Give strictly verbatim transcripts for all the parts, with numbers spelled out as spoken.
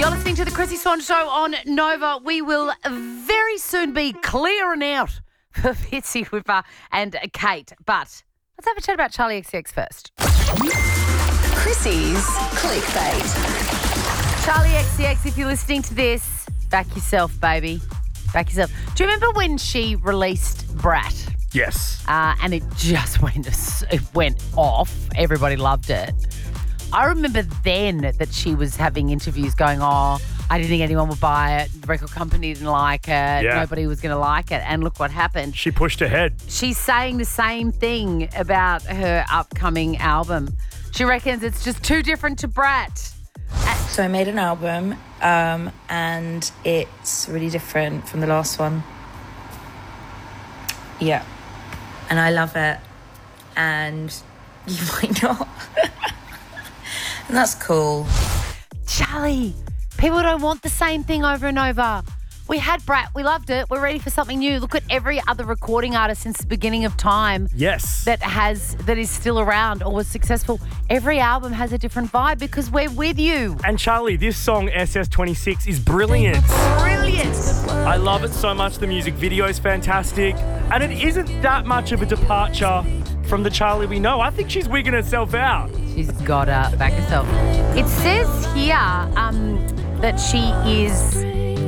You're listening to the Chrissy Swan Show on Nova. We will very soon be clearing out for Fitzy Whipper and Kate. But let's have a chat about Charlie X C X first. Chrissy's Clickbait. Charlie X C X, if you're listening to this, back yourself, baby. Back yourself. Do you remember when she released Brat? Yes. Uh, and it just went, it went off. Everybody loved it. I remember then that she was having interviews going, oh, I didn't think anyone would buy it. The record company didn't like it. Yeah. Nobody was going to like it. And look what happened. She pushed ahead. She's saying the same thing about her upcoming album. She reckons it's just too different to Brat. So I made an album um, and it's really different from the last one. Yeah. And I love it. And you might not. And that's cool. Charlie, people don't want the same thing over and over. We had Brat. We loved it. We're ready for something new. Look at every other recording artist since the beginning of time. Yes. That has that is still around or was successful. Every album has a different vibe because we're with you. And Charlie, this song S S twenty-six is brilliant. Brilliant. I love it so much. The music video is fantastic. And it isn't that much of a departure from the Charlie we know. I think she's wigging herself out. She's got to back herself. It says here um, that she is...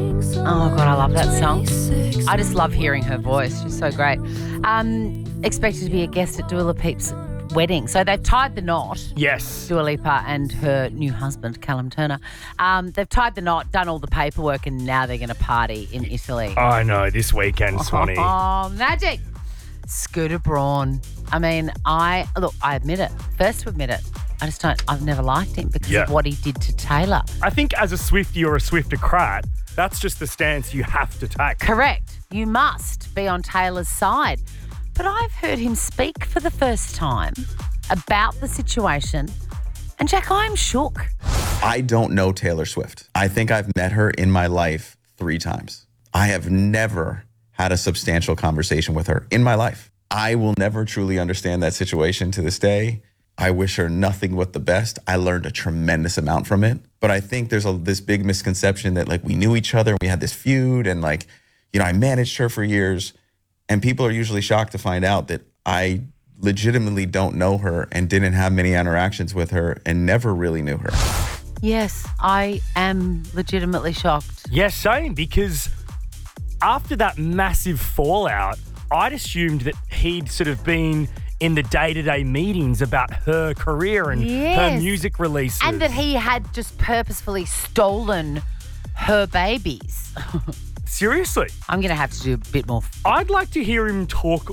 Oh, God, I love that song. I just love hearing her voice. She's so great. Um, expected to be a guest at Dua Lipa's wedding. So they've tied the knot. Yes. Dua Lipa and her new husband, Callum Turner. Um, they've tied the knot, done all the paperwork, and now they're going to party in Italy. I know, this weekend, Swanee. Oh, magic. Scooter Braun. I mean, I, look, I admit it. First to admit it. I just don't, I've never liked him because Yeah. of what he did to Taylor. I think as a Swiftie or a Swiftocrat, that's just the stance you have to take. Correct. You must be on Taylor's side. But I've heard him speak for the first time about the situation. And Jack, I'm shook. I don't know Taylor Swift. I think I've met her in my life three times. I have never had a substantial conversation with her in my life. I will never truly understand that situation to this day. I wish her nothing but the best. I learned a tremendous amount from it. But I think there's a, this big misconception that like we knew each other and we had this feud and like, you know, I managed her for years. And people are usually shocked to find out that I legitimately don't know her and didn't have many interactions with her and never really knew her. Yes, I am legitimately shocked. Yes, same, because after that massive fallout, I'd assumed that he'd sort of been in the day-to-day meetings about her career and Yes. her music releases. And that he had just purposefully stolen her babies. Seriously. I'm going to have to do a bit more. I'd like to hear him talk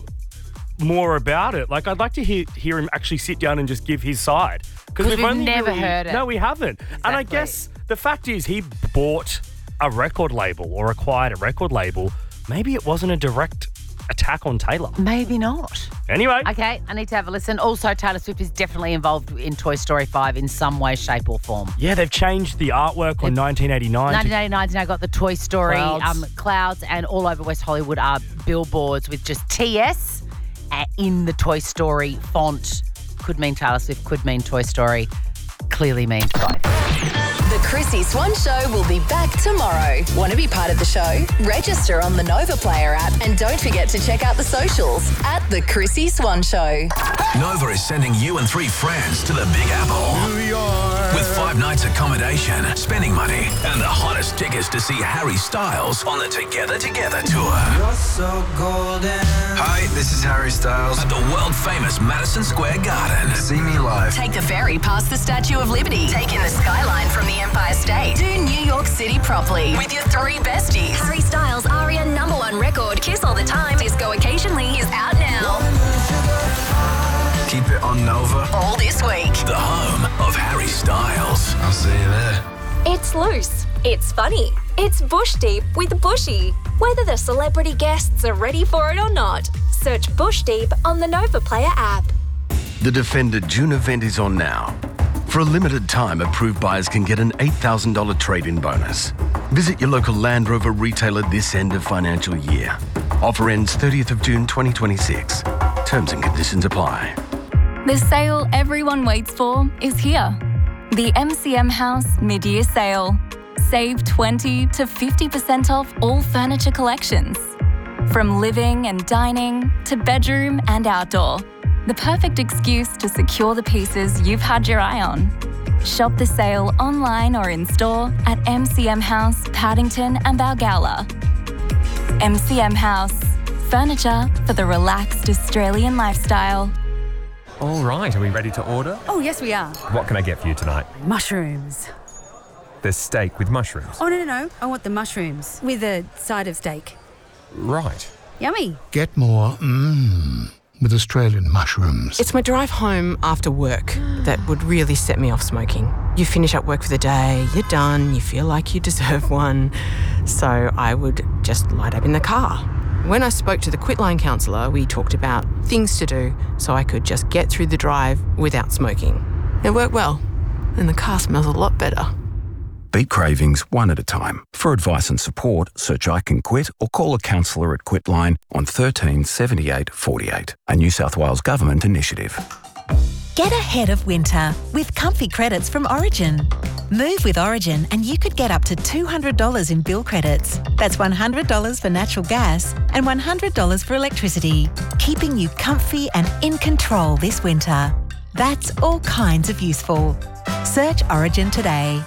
more about it. Like, I'd like to hear, hear him actually sit down and just give his side. Because we've never heard it. No, we haven't. And I Exactly. guess the fact is he bought a record label or acquired a record label. Maybe it wasn't a direct attack on Taylor. Maybe not. Anyway. Okay, I need to have a listen. Also, Taylor Swift is definitely involved in Toy Story five in some way, shape or form. Yeah, they've changed the artwork on nineteen eighty-nine. nineteen eighty-nine's now got the Toy Story Clouds. Um, clouds, and all over West Hollywood are billboards with just T S uh, in the Toy Story font. Could mean Taylor Swift, could mean Toy Story, clearly means both. The Chrissy Swan Show will be back tomorrow. Want to be part of the show? Register on the Nova Player app and don't forget to check out the socials at The Chrissy Swan Show. Nova is sending you and three friends to the Big Apple. New York. With five nights accommodation, spending money, and the hottest tickets to see Harry Styles on the Together Together tour. You're so golden. Hi, this is Harry Styles at the world-famous Madison Square Garden. See me live. Take the ferry past the Statue of Liberty. Take in the skyline from the Empire State. Do New York City properly with your three besties. Harry Styles' Aria number one record, Kiss All the Time, Disco Occasionally, is out now. Keep it on Nova. All this week. The home of Harry Styles. I'll see you there. It's loose. It's funny. It's Bush Deep with Bushy. Whether the celebrity guests are ready for it or not, search Bush Deep on the Nova Player app. The Defender June event is on now. For a limited time, approved buyers can get an eight thousand dollars trade-in bonus. Visit your local Land Rover retailer this end of financial year. Offer ends thirtieth of June twenty twenty-six. Terms and conditions apply. The sale everyone waits for is here. The M C M House Mid-Year Sale. Save twenty to fifty percent off all furniture collections. From living and dining to bedroom and outdoor. The perfect excuse to secure the pieces you've had your eye on. Shop the sale online or in store at M C M House, Paddington and Balgowlah. M C M House. Furniture for the relaxed Australian lifestyle. All right, are we ready to order? Oh, yes, we are. What can I get for you tonight? Mushrooms. There's steak with mushrooms. Oh, no, no, no. I want the mushrooms with a side of steak. Right. Yummy. Get more mmm with Australian mushrooms. It's my drive home after work that would really set me off smoking. You finish up work for the day, you're done, you feel like you deserve one. So I would just light up in the car. When I spoke to the Quitline counsellor, we talked about things to do so I could just get through the drive without smoking. It worked well, and the car smells a lot better. Beat cravings one at a time. For advice and support, search I Can Quit or call a counsellor at Quitline on thirteen seventy-eight forty-eight, a New South Wales Government initiative. Get ahead of winter with comfy credits from Origin. Move with Origin and you could get up to two hundred dollars in bill credits. That's one hundred dollars for natural gas and one hundred dollars for electricity, keeping you comfy and in control this winter. That's all kinds of useful. Search Origin today.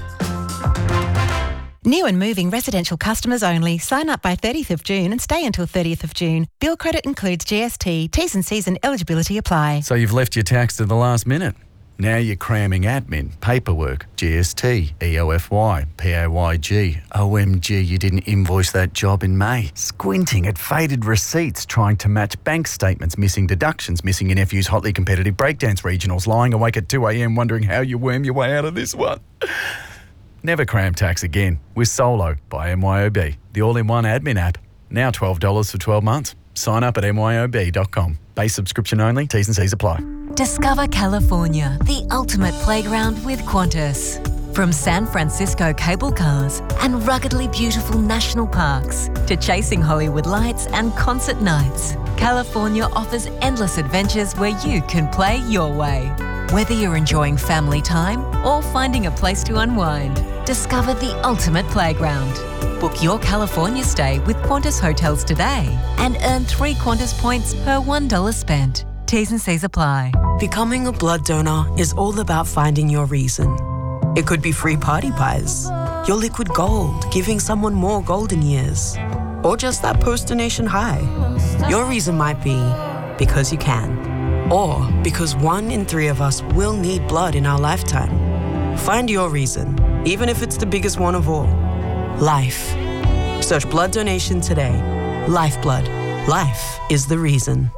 New and moving residential customers only. Sign up by thirtieth of June and stay until thirtieth of June. Bill credit includes G S T. T's and C's and eligibility apply. So you've left your tax to the last minute. Now you're cramming admin, paperwork, G S T, E O F Y, P A Y G. O M G, you didn't invoice that job in May. Squinting at faded receipts, trying to match bank statements, missing deductions, missing your nephew's hotly competitive breakdance regionals, lying awake at two a.m. wondering how you worm your way out of this one. Never cram tax again with Solo by M Y O B, the all-in-one admin app. Now twelve dollars for twelve months. Sign up at M Y O B dot com. Base subscription only, T's and C's apply. Discover California, the ultimate playground with Qantas. From San Francisco cable cars and ruggedly beautiful national parks to chasing Hollywood lights and concert nights, California offers endless adventures where you can play your way. Whether you're enjoying family time or finding a place to unwind, discover the ultimate playground. Book your California stay with Qantas Hotels today and earn three Qantas points per one dollar spent. T's and C's apply. Becoming a blood donor is all about finding your reason. It could be free party pies, your liquid gold, giving someone more golden years, or just that post-donation high. Your reason might be because you can. Or because one in three of us will need blood in our lifetime. Find your reason, even if it's the biggest one of all. Life. Search blood donation today. Lifeblood. Life is the reason.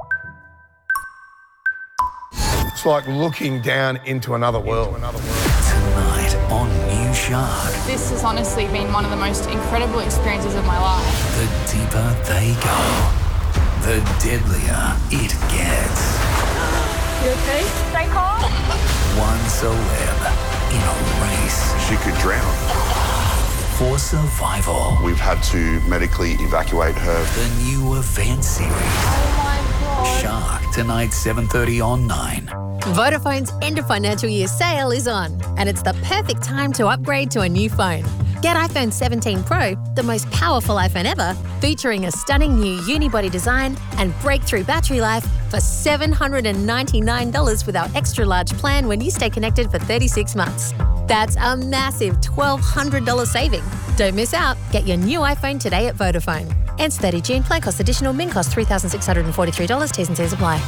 It's like looking down into another world. Into another world. Tonight on New Shark. This has honestly been one of the most incredible experiences of my life. The deeper they go, the deadlier it gets. You okay? Stay calm. One celeb in a race. She could drown. For survival. We've had to medically evacuate her. The new event series. Oh my God. Shark, tonight, seven thirty on nine. Vodafone's end of financial year sale is on, and it's the perfect time to upgrade to a new phone. Get iPhone seventeen Pro, the most powerful iPhone ever, featuring a stunning new unibody design and breakthrough battery life for seven hundred ninety-nine dollars with our extra large plan when you stay connected for thirty-six months. That's a massive twelve hundred dollars saving. Don't miss out. Get your new iPhone today at Vodafone. Ends thirtieth of June. Plan cost additional. Min cost three thousand six hundred forty-three dollars. T's and C's apply.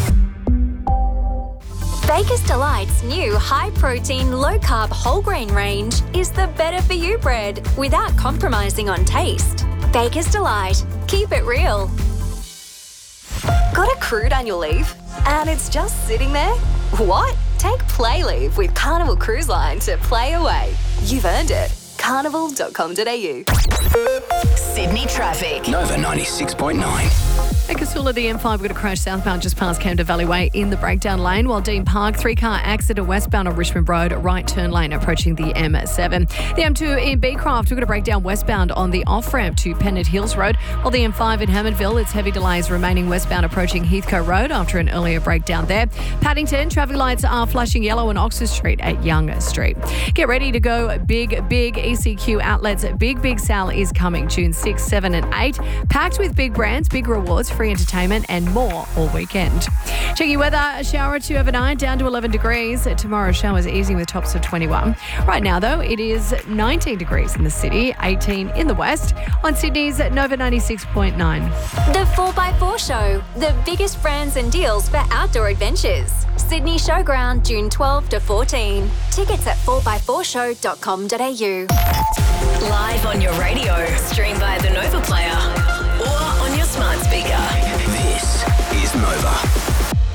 Baker's Delight's new high-protein, low-carb whole grain range is the better-for-you bread without compromising on taste. Baker's Delight. Keep it real. Got a crude annual leave? And it's just sitting there? What? Take Play Leave with Carnival Cruise Line to play away. You've earned it. carnival dot com dot a u. Sydney traffic. Nova ninety-six point nine. At Casula, the M five, we've got a crash southbound just past Camden Valley Way in the breakdown lane, while Dean Park, three-car accident westbound on Richmond Road, right turn lane approaching the M seven. The M two in Beecroft, we've got a breakdown westbound on the off-ramp to Pennant Hills Road, while the M five in Hammondville, it's heavy delays remaining westbound approaching Heathcote Road after an earlier breakdown there. Paddington, traffic lights are flashing yellow on Oxford Street at Young Street. Get ready to go big, big. East C Q Outlets Big Big Sale is coming June sixth, seven and eight. Packed with big brands, big rewards, free entertainment and more all weekend. Checking weather, a shower or two overnight, down to eleven degrees. Tomorrow showers easing with tops of twenty-one. Right now though, it is nineteen degrees in the city, eighteen in the west. On Sydney's Nova ninety-six point nine. The four by four Show, the biggest brands and deals for outdoor adventures. Sydney Showground, June twelfth to fourteen. Tickets at four by four show dot com dot a u. Live on your radio, stream via the Nova Player or on your smart speaker. This is Nova.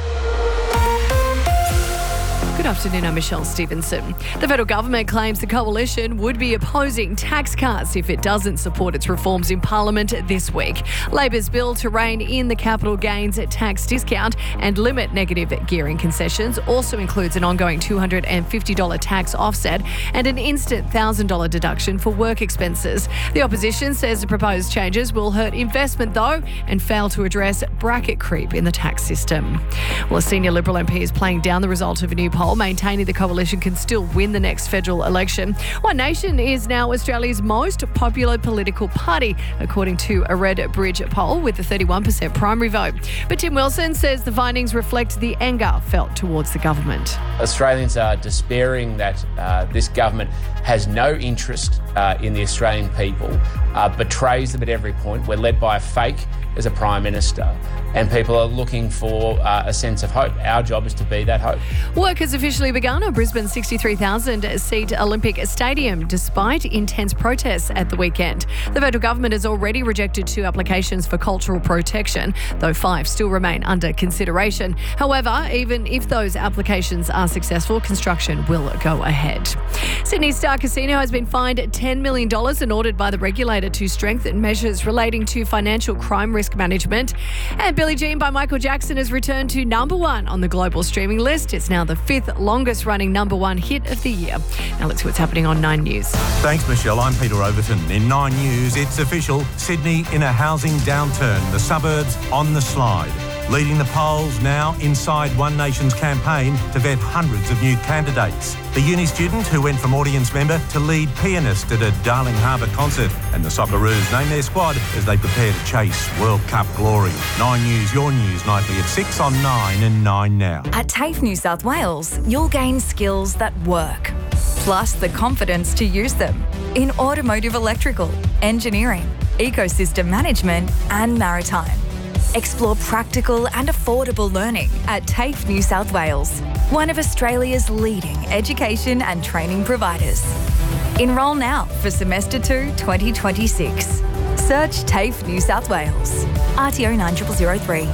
Good afternoon, I'm Michelle Stevenson. The federal government claims the coalition would be opposing tax cuts if it doesn't support its reforms in Parliament this week. Labor's bill to rein in the capital gains tax discount and limit negative gearing concessions also includes an ongoing two hundred fifty dollars tax offset and an instant one thousand dollars deduction for work expenses. The opposition says the proposed changes will hurt investment though and fail to address bracket creep in the tax system. Well, a senior Liberal M P is playing down the result of a new poll, maintaining the coalition can still win the next federal election. One Nation is now Australia's most popular political party, according to a Red Bridge poll, with a thirty-one percent primary vote. But Tim Wilson says the findings reflect the anger felt towards the government. Australians are despairing that uh, this government has no interest uh, in the Australian people, uh, betrays them at every point. We're led by a fake as a Prime Minister, and people are looking for uh, a sense of hope. Our job is to be that hope. Work has officially begun on Brisbane's sixty-three thousand seat Olympic Stadium, despite intense protests at the weekend. The federal government has already rejected two applications for cultural protection, though five still remain under consideration. However, even if those applications are successful, construction will go ahead. Sydney Star Casino has been fined ten million dollars and ordered by the regulator to strengthen measures relating to financial crime risk management. And Billie Jean by Michael Jackson has returned to number one on the global streaming list. It's now the fifth longest running number one hit of the year. Now let's see what's happening on Nine News. Thanks, Michelle. I'm Peter Overton. In Nine News, it's official. Sydney in a housing downturn. The suburbs on the slide. Leading the polls now inside One Nation's campaign to vet hundreds of new candidates. The uni student who went from audience member to lead pianist at a Darling Harbour concert. And the Socceroos name their squad as they prepare to chase World Cup glory. Nine News, your news nightly at six on Nine and Nine Now. At TAFE New South Wales, you'll gain skills that work, plus the confidence to use them in automotive electrical, engineering, ecosystem management and maritime. Explore practical and affordable learning at TAFE New South Wales, one of Australia's leading education and training providers. Enrol now for Semester two twenty twenty-six. Search TAFE New South Wales. R T O nine zero zero three.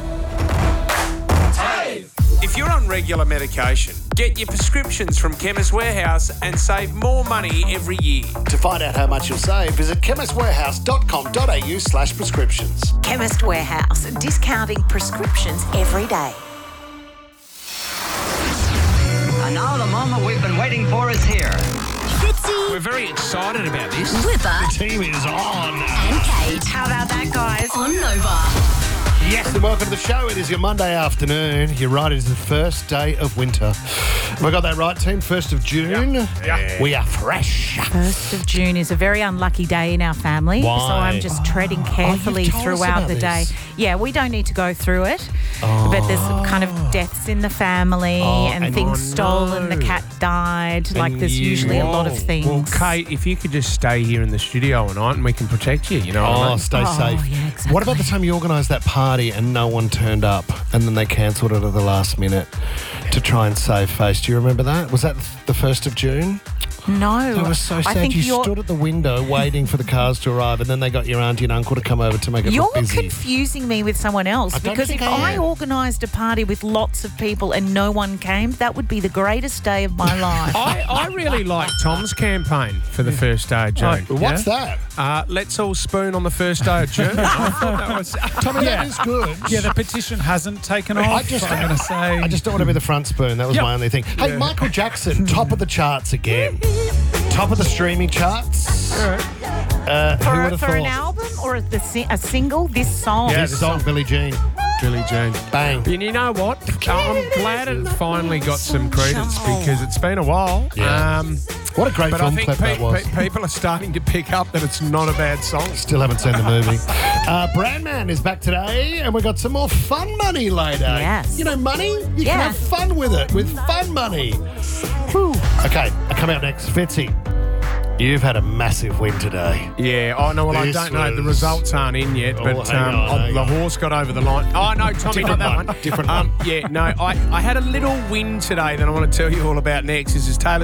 If you're on regular medication, get your prescriptions from Chemist Warehouse and save more money every year. To find out how much you'll save, visit chemist warehouse dot com dot a u slash prescriptions. Chemist Warehouse, discounting prescriptions every day. And now the moment we've been waiting for is here. Fitzy. We're very excited about this. Whipper. The team is on. And Kate. How about that, guys? On Nova. Yes, and welcome to the show. It is your Monday afternoon. You're right, it is the first day of winter. Have I got that right, team? First of June. Yeah. Yeah. We are fresh. First of June is a very unlucky day in our family. Why? So I'm just treading carefully oh, throughout the day. This. Yeah, we don't need to go through it. Oh. But there's kind of deaths in the family oh, and, and things oh, stolen. no. The cat died. And like there's you, usually whoa. a lot of things. Well, Kate, if you could just stay here in the studio all night and we can protect you, you know. Oh, what I mean? stay Oh, safe. yeah, exactly. What about the time you organised that party and no one turned up and then they cancelled it at the last minute to try and save face? Do you remember that? Was that the first of June? No. That was so I sad. think You you're- stood at the window waiting for the cars to arrive and then they got your auntie and uncle to come over to make it You're look busy. confusing me with someone else I don't because think if I I am. organised a party with lots of people and no one came, that would be the greatest day of my life. I, I really like Tom's campaign for the first day of June. Oh, what's yeah? that? Uh, let's all spoon on the first day of June. I thought that was... Tommy, Yeah. that is good. Yeah, the petition hasn't taken off. I just, I'm going to say. I just don't want to be the front spoon. That was Yep. my only thing. Hey, Yeah. Michael Jackson, top of the charts again. Top of the streaming charts. Uh, who for would have for an thought? album or a, si- a single, this song. Yeah, this song, Billie Jean. Billie Jean. Bang. And you know what? I'm glad it finally got some credence because it's been a while. Yeah. Um, What a great but film I think clip that pe- was. pe- people are starting to pick up that it's not a bad song. Still haven't seen the movie. uh, Brandman is back today, and we got some more fun money later. Yes. You know, money? You Yeah. can have fun with it, with fun money. Whew. Okay, coming up next, Fitzy. You've had a massive win today. Yeah, oh no, well This I don't know. The was- results aren't in yet, Oh, but hang um, on, oh, hang the on. horse got over the line. Oh no, Tommy, Different not that one, one. different um, one. Yeah, no, I, I had a little win today that I want to tell you all about next. This is Taylor